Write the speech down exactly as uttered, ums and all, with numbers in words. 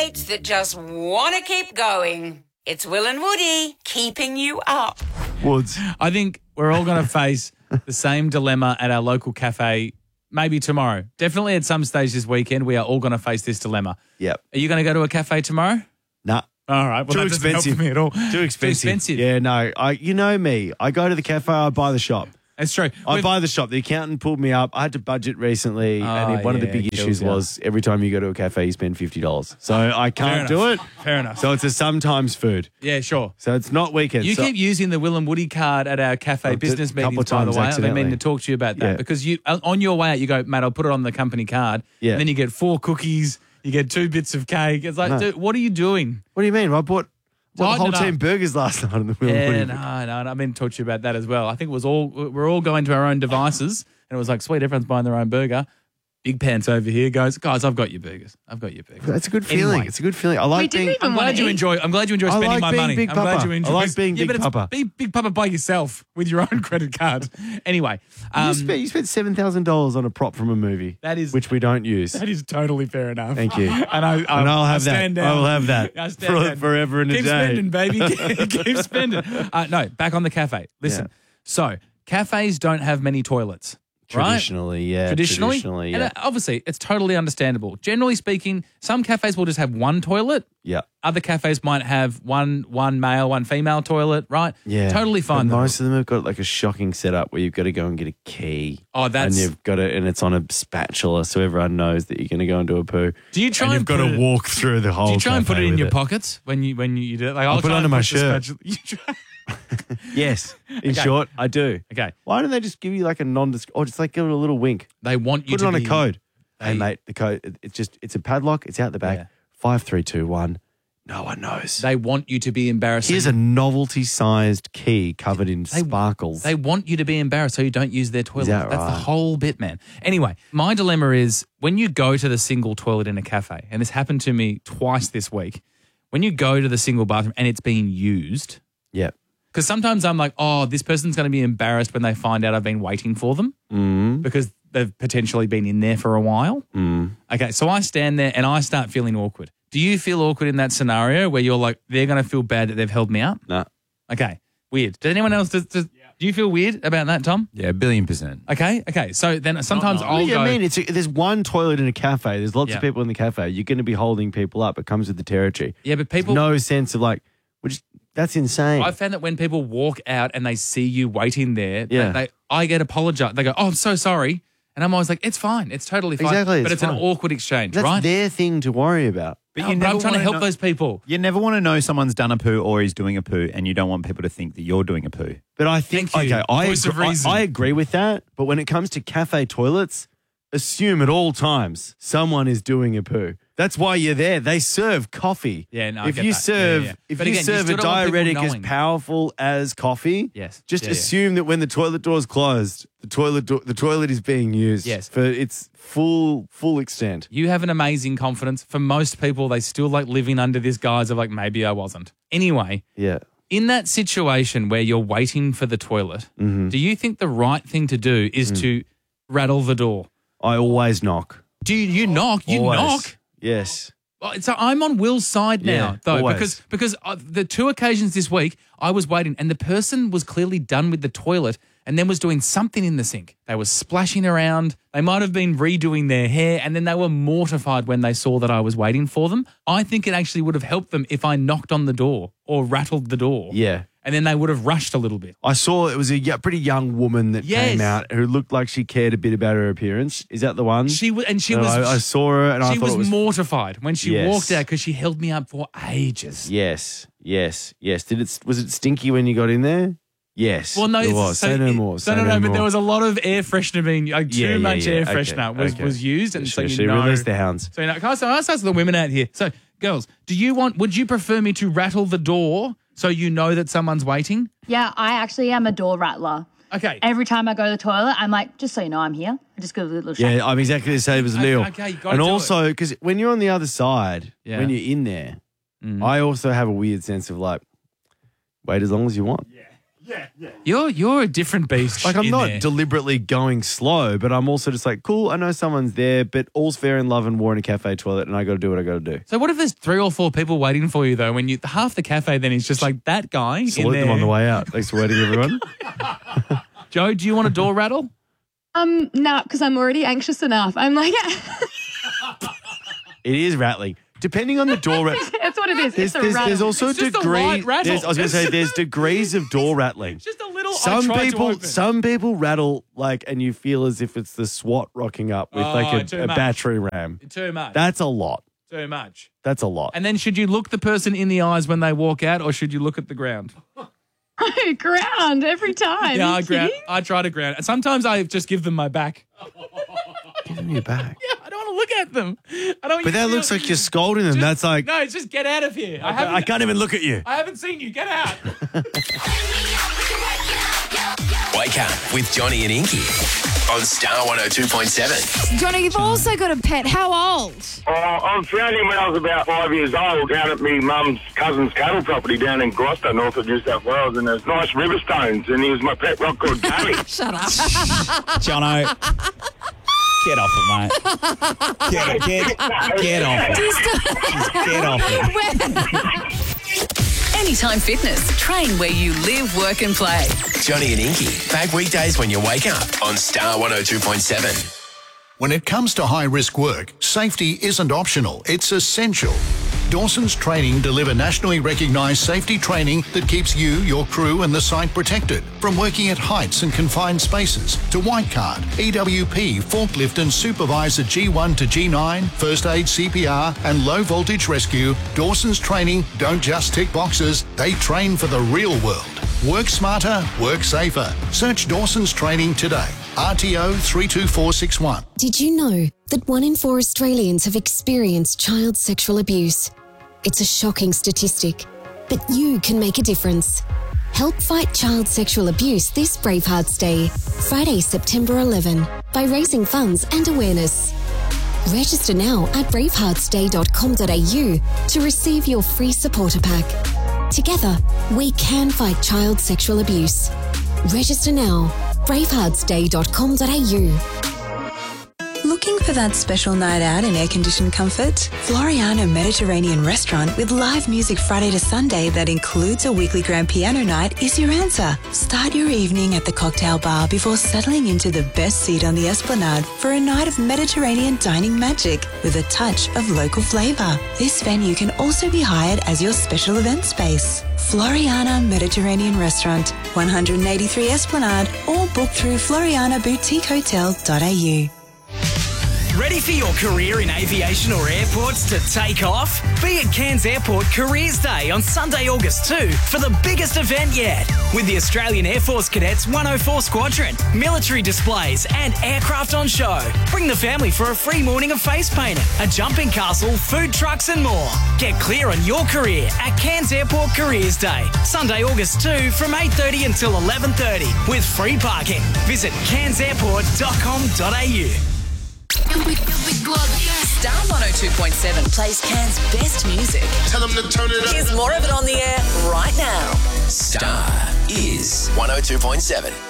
dates that just want to keep going. It's Will and Woody keeping you up. Woods. I think we're all going to face the same dilemma at our local cafe maybe tomorrow. Definitely at some stage this weekend, we are all going to face this dilemma. Yep. Are you going to go to a cafe tomorrow? Nah. All right. Well, Too that doesn't help expensive. me at all. Too expensive. Too expensive. Yeah, no. I, you know me. I go to the cafe, I buy the shop. That's true. I We've- buy the shop. The accountant pulled me up. I had to budget recently, Oh, and one of the yeah, big it kills issues you. was every time you go to a cafe, you spend fifty dollars. So I can't Fair do it. enough. Fair enough. So it's a sometimes food. Yeah, sure. So it's not weekend. You so, keep using the Will and Woody card at our cafe I did business a couple meetings, of by the times way. I've been meaning accidentally. to talk to you about that Yeah. because you on your way out, you go, mate, I'll put it on the company card. Yeah. And then you get four cookies, you get two bits of cake. It's like, No. dude, what are you doing? What do you mean? I bought, bought the Tighten whole it up. team burgers last night on the Will and Yeah, Woody. no, no, no. I've been talking to you about that as well. I think it was all, we're all going to our own devices and it was like, sweet, everyone's buying their own burger. Big Pants over here goes, guys, I've got your burgers. I've got your burgers. That's a good feeling. Anyway. It's a good feeling. I like We didn't being. even I'm want glad to you eat. enjoy. I'm glad you enjoy I spending like my being money. Big I'm glad Papa. you I enjoy. like being yeah, Big but it's Papa. Be Big Papa by yourself with your own credit card. Anyway, um, you spent, you spent seven thousand dollars on a prop from a movie. That is- which we don't use. that is totally fair enough. Thank you. And I, I And I'll have I stand that. Down. I will have that I stand for- down. forever and a Keep day. spending, baby. Keep spending. Uh, no, back on the cafe. Listen. Yeah. So cafes don't have many toilets. Right? Traditionally, yeah. Traditionally, Traditionally, and yeah. uh, obviously, it's totally understandable. Generally speaking, some cafes will just have one toilet. yeah. Other cafes might have one one male, one female toilet, right? Yeah. Totally fine. But though. most of them have got like a shocking setup where you've got to go and get a key. Oh, that's- And you've got to, and it's on a spatula so everyone knows that you're going to go and do a poo. Do you try and and you've got put to it- walk through the whole Do you try and put cafe it in with your pockets when you when you do it? Like, I'll put it try under and my push the shirt. spatula- You try- Yes. In Okay. short, I do. Okay. Why don't they just give you like a nondescript, or just like give it a little wink? They want you Put to it on be, a code. Hey, They- mate, the code, it- it's just, it's a padlock. It's out the back. Yeah. Five, three, two, one. No one knows. They want you to be embarrassed. Here's a novelty-sized key covered in They- sparkles. They want you to be embarrassed so you don't use their toilet. that That's the right? whole bit, man. Anyway, my dilemma is when you go to the single toilet in a cafe, and this happened to me twice this week, when you go to the single bathroom and it's being used, yeah. because sometimes I'm like, oh, this person's going to be embarrassed when they find out I've been waiting for them Mm. because they've potentially been in there for a while. Mm. Okay, so I stand there and I start feeling awkward. Do you feel awkward in that scenario where you're like, they're going to feel bad that they've held me up? Nah. Okay, weird. Does anyone else, does, does, do you feel weird about that, Tom? Yeah, a billion percent. Okay, okay. So then sometimes not. I'll What do you go. mean? It's a, there's one toilet in a cafe. There's lots Yeah. of people in the cafe. You're going to be holding people up. It comes with the territory. Yeah, but people. No sense of like, which that's insane. I found that when people walk out and they see you waiting there, Yeah. they, they I get apologized. They go, "Oh, I'm so sorry," and I'm always like, "It's fine. It's totally fine." Exactly, but it's it's, fine. an awkward exchange, that's right? their thing to worry about. But No, you but never I'm trying to wanna help know- those people. You never want to know someone's done a poo or he's doing a poo, and you don't want people to think that you're doing a poo. But I think, Thank you. okay, I Voice of agree, I, reason. I agree with that. But when it comes to cafe toilets, assume at all times someone is doing a poo. That's why you're there. They serve coffee. Yeah, no, I if get you that. Yeah, serve, yeah. if But you again, you serve still a don't want people diuretic as knowing. powerful as coffee, Yes. just Yeah, yeah. assume that when the toilet door is closed, the toilet do- the toilet is being used Yes. for its full full extent. You have an amazing confidence. For most people, they still like living under this guise of like, maybe I wasn't. Anyway, Yeah. in that situation where you're waiting for the toilet, Mm-hmm. do you think the right thing to do is Mm. to rattle the door? I always knock. Do you, you knock? You Always. knock? Yes. Well, So I'm on Will's side now, Yeah, though, always. because because uh, the two occasions this week I was waiting, and the person was clearly done with the toilet, and then was doing something in the sink. They were splashing around. They might have been redoing their hair, and then they were mortified when they saw that I was waiting for them. I think it actually would have helped them if I knocked on the door or rattled the door. Yeah. And then they would have rushed a little bit. I saw it was a y- pretty young woman that Yes. came out who looked like she cared a bit about her appearance. Is that the one? She was, and she No, was. I, I saw her and I she thought was, it was mortified when she Yes. walked out because she held me up for ages. Yes, yes, yes. Did it? Was it stinky when you got in there? Yes. Well, no, it it's- was. so Say no it- more. So Say no, no, but more. there was a lot of air freshener being like too Yeah, yeah, much yeah. air Okay, freshener was, okay. was used, and so She, you she know. released the hounds. So you know, can I ask, I ask the women out here. So, girls, do you want? Would you prefer me to rattle the door so you know that someone's waiting? Yeah, I actually am a door rattler. Okay. Every time I go to the toilet, I'm like, just so you know, I'm here. I just give a little shake. Yeah, I'm exactly the same as Leo. okay, you gotta and do also, because when you're on the other side, Yeah. when you're in there, Mm. I also have a weird sense of like, wait as long as you want. Yeah. You're you're a different beast. Like, I'm in not there. deliberately going slow, but I'm also just like, cool, I know someone's there, but all's fair in love and war in a cafe toilet, and I got to do what I got to do. So what if there's three or four people waiting for you though? When you half the cafe then is just like that guy in Salute there. them on the way out. Thanks for waiting, everyone. Joe, do you want a door rattle? Um, nah, because I'm already anxious enough. I'm like, It is rattling. Depending on the door rattle. that's what it is. There's, It's a there's, rattle. there's also It's just a degree. light rattle. there's- I was going to say there's degrees of door rattling. Just a little. I Some tried to people, open. some people rattle like, and you feel as if it's the SWAT rocking up with Oh, like too a, a much. battery ram. Too much. That's a lot. Too much. That's a lot. And then should you look the person in the eyes when they walk out, or should you look at the ground? ground every time. Yeah, Are I you ground. kidding? I try to ground. And sometimes I just give them my back. Give them your back. Yeah, I don't want to look at them. I don't. But that looks like you're scolding them. That's like, No, it's just get out of here. I I, haven't. I can't even look at you. I haven't seen you. Get out. Wake up with Johnny and Inky on Star one oh two point seven. Johnny, you've also got a pet. How old? Oh, I found him when I was about five years old down at me mum's cousin's cattle property down in Gloucester, north of New South Wales, and there's nice river stones, and he was my pet rock called Gary. Shut up. Jono, get off it, mate. Get, get, get off it. Just get off it. Anytime Fitness. Train where you live, work and play. Johnny and Inky, back weekdays when you wake up on Star one oh two point seven. When it comes to high-risk work, safety isn't optional, it's essential. Dawson's Training deliver nationally recognised safety training that keeps you, your crew and the site protected. From working at heights and confined spaces to white card, E W P, forklift and supervisor G one to G nine, first aid C P R and low voltage rescue, Dawson's Training don't just tick boxes, they train for the real world. Work smarter, work safer. Search Dawson's Training today. R T O three two four six one. Did you know that one in four Australians have experienced child sexual abuse? It's a shocking statistic, but you can make a difference. Help fight child sexual abuse this Bravehearts Day, Friday, September eleventh, by raising funds and awareness. Register now at bravehearts day dot com dot a u to receive your free supporter pack. Together, we can fight child sexual abuse. Register now, bravehearts day dot com dot a u. Looking for that special night out in air-conditioned comfort? Floriana Mediterranean Restaurant with live music Friday to Sunday that includes a weekly grand piano night is your answer. Start your evening at the cocktail bar before settling into the best seat on the Esplanade for a night of Mediterranean dining magic with a touch of local flavour. This venue can also be hired as your special event space. Floriana Mediterranean Restaurant, one eighty-three Esplanade, or book through floriana boutique hotel dot a u. Ready for your career in aviation or airports to take off? Be at Cairns Airport Careers Day on Sunday, August second for the biggest event yet. With the Australian Air Force Cadets one oh four Squadron, military displays and aircraft on show. Bring the family for a free morning of face painting, a jumping castle, food trucks and more. Get clear on your career at Cairns Airport Careers Day, Sunday, August second from eight thirty until eleven thirty with free parking. Visit cairns airport dot com dot a u. Star one oh two point seven plays Cairns' best music. Tell them to turn it up. Here's more of it on the air right now. Star is one oh two point seven.